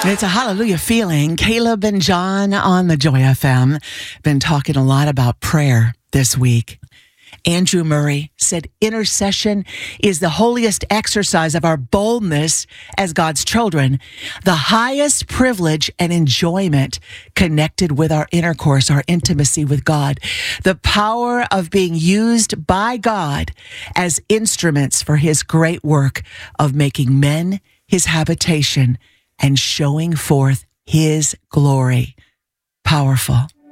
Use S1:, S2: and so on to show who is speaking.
S1: It's a hallelujah feeling. Caleb and John on the Joy FM been talking a lot about prayer this week. Andrew Murray said intercession is the holiest exercise of our boldness as God's children, the highest privilege and enjoyment connected with our intercourse, our intimacy with God, the power of being used by God as instruments for his great work of making men his habitation and showing forth his glory. Powerful.